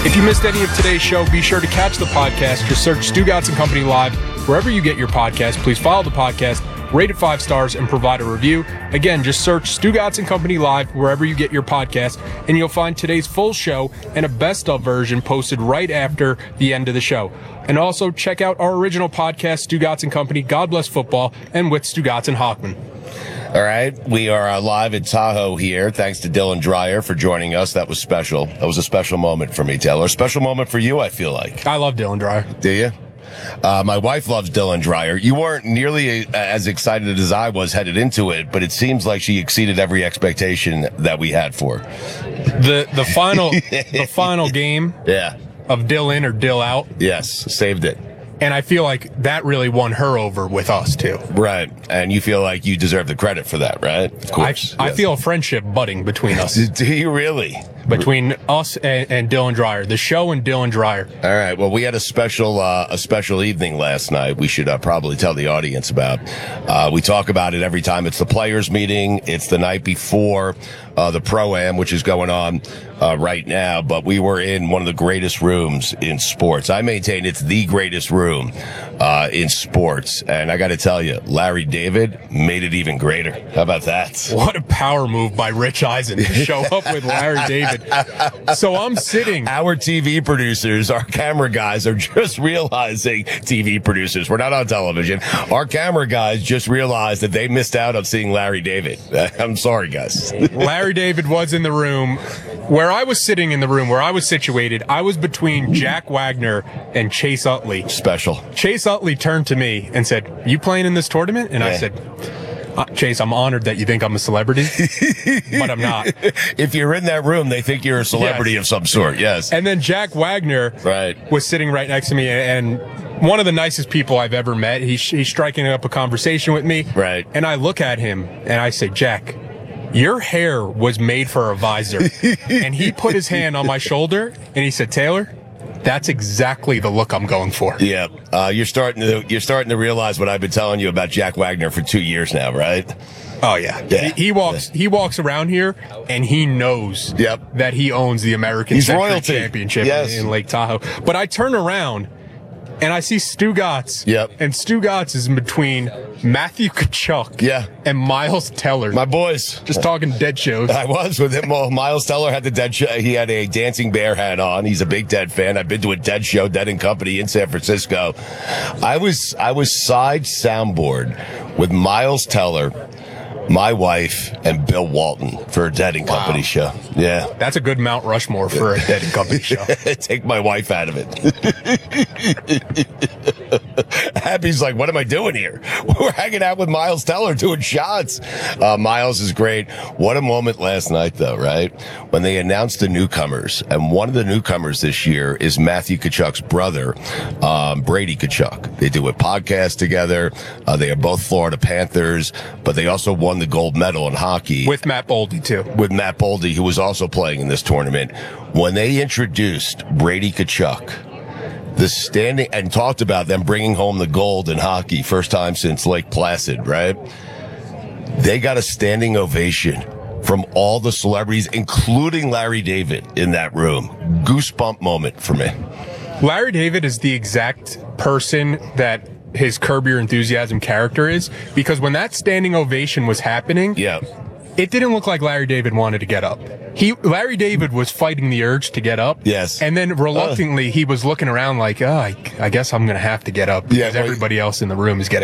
If you missed any of today's show, be sure to catch the podcast. Just search Stugotz and Company Live wherever you get your podcast. Please follow the podcast, rate it 5 stars, and provide a review. Again, just search Stugotz and Company Live wherever you get your podcast, and you'll find today's full show and a best-of version posted right after the end of the show. And also check out our original podcast, Stugotz and Company, God Bless Football, and with Stugotz and Hochman. All right, we are live in Tahoe here. Thanks to Dylan Dreyer for joining us. That was special. That was a special moment for me, Taylor. A special moment for you, I feel like. I love Dylan Dreyer. Do you? My wife loves Dylan Dreyer. You weren't nearly as excited as I was headed into it, but it seems like she exceeded every expectation that we had for her. The final game of Dill in or Dill out. Yes, saved it. And I feel like that really won her over with us, too. Right. And you feel like you deserve the credit for that, right? Of course. I feel a friendship budding between us. Do you really? Between us and Dylan Dreyer. The show and Dylan Dreyer. All right. Well, we had a special evening last night we should probably tell the audience about. We talk about it every time. It's the players' meeting. It's the night before the Pro-Am, which is going on right now. But we were in one of the greatest rooms in sports. I maintain it's the greatest room in sports. And I got to tell you, Larry David made it even greater. How about that? What a power move by Rich Eisen to show up with Larry David. So I'm sitting. Our TV producers, our camera guys are just realizing, TV producers, we're not on television. Our camera guys just realized that they missed out on seeing Larry David. I'm sorry, guys. Larry David was in the room. Where I was sitting in the room, where I was situated, I was between Jack Wagner and Chase Utley. Special. Chase Utley turned to me and said, "You playing in this tournament?" And I said, Chase, I'm honored that you think I'm a celebrity, but I'm not. If you're in that room, they think you're a celebrity of some sort, yes. And then Jack Wagner was sitting right next to me, and one of the nicest people I've ever met. He's striking up a conversation with me. Right. And I look at him, and I say, "Jack, your hair was made for a visor." And he put his hand on my shoulder, and he said, "Taylor, that's exactly the look I'm going for." Yeah. You're starting to realize what I've been telling you about Jack Wagner for 2 years now, right? Oh yeah. He walks around here and he knows that he owns the American Century Championship in Lake Tahoe. But I turn around and I see Stugotz. Yep. And Stugotz is in between Matthew Tkachuk and Miles Teller. My boys. Just talking dead shows. I was with him. Well, Miles Teller had the dead show. He had a Dancing Bear hat on. He's a big Dead fan. I've been to a Dead show, Dead and Company in San Francisco. I was side soundboard with Miles Teller, my wife, and Bill Walton for a Dead and Company show. Yeah. That's a good Mount Rushmore for a Dead and Company show. Take my wife out of it. Happy's like, what am I doing here? We're hanging out with Miles Teller doing shots. Miles is great. What a moment last night, though, right? When they announced the newcomers. And one of the newcomers this year is Matthew Tkachuk's brother, Brady Tkachuk. They do a podcast together. They are both Florida Panthers, but they also won the gold medal in hockey. With Matt Boldy, too. With Matt Boldy, who was also playing in this tournament. When they introduced Brady Tkachuk, the standing, and talked about them bringing home the gold in hockey, first time since Lake Placid, right? They got a standing ovation from all the celebrities, including Larry David in that room. Goosebump moment for me. Larry David is the exact person that his Curb Your Enthusiasm character is, because when that standing ovation was happening, it didn't look like Larry David wanted to get up. Larry David was fighting the urge to get up. Yes. And then reluctantly, he was looking around like, I guess I'm going to have to get up because everybody else in the room is getting